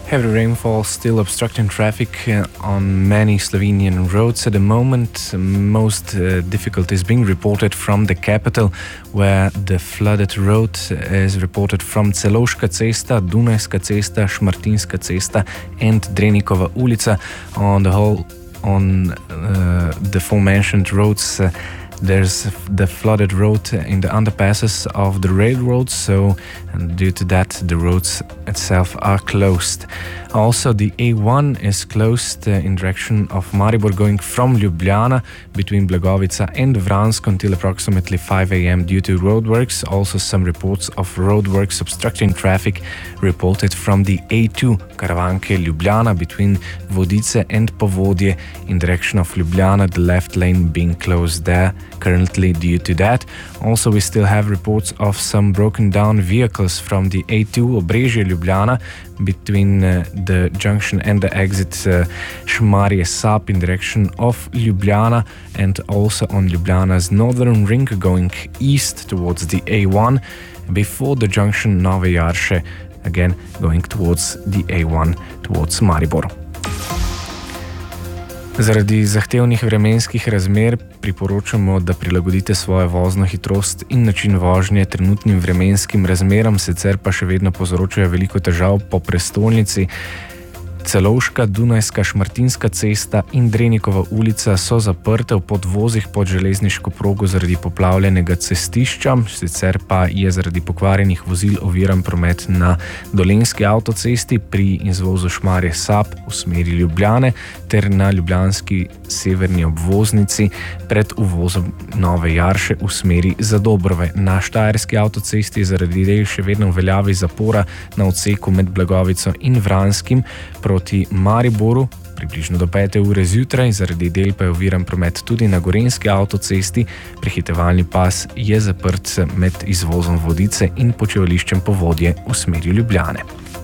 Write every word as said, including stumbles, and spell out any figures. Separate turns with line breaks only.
Heavy rainfall still obstructing traffic uh, on many Slovenian roads at the moment. Most uh, difficulties being reported from the capital, where the flooded road is reported from Celovška cesta, Dunajska cesta, Šmartinska cesta and Drenikova ulica. On the whole, on uh, the aforementioned roads, uh, there's the flooded road in the underpasses of the railroad, so and due to that the roads itself are closed. Also, the A one is closed uh, in direction of Maribor going from Ljubljana between Blagovica and Vransko until approximately five a m due to roadworks. Also, some reports of roadworks obstructing traffic reported from the A two Karavanke Ljubljana between Vodice and Povodje in direction of Ljubljana, the left lane being closed there currently due to that. Also, we still have reports of some broken down vehicles from the A two Obrežje Ljubljana between uh, the junction and the exit uh, Šmarje Sap in direction of Ljubljana, and also on Ljubljana's northern ring going east towards the A one before the junction Nove Jarše, again going towards the A one towards Maribor. Zaradi zahtevnih vremenskih razmer priporočamo, da prilagodite svojo vozno hitrost in način vožnje trenutnim vremenskim razmeram, sicer pa še vedno povzročajo veliko težav po prestolnici. Celovška, Dunajska, Šmartinska cesta in Drenikova ulica so zaprte v podvozih pod železniško progo zaradi poplavljenega cestišča, sicer pa je zaradi pokvarjenih vozil oviran promet na Dolenjski avtocesti pri izvozu Šmarje Sap v smeri Ljubljane ter na ljubljanski severni obvoznici pred uvozom Nove Jarše v smeri Zadobrove. Na Štajerski avtocesti je zaradi del še vedno v veljavi zapora na odseku med Blagovico in Vranskim proti Mariboru, približno do pete ure zjutraj, zaradi del pa je oviran promet tudi na Gorenjski avtocesti, prehitevalni pas je zaprt med izvozom Vodice in počivališčem Povodje v smeri Ljubljane.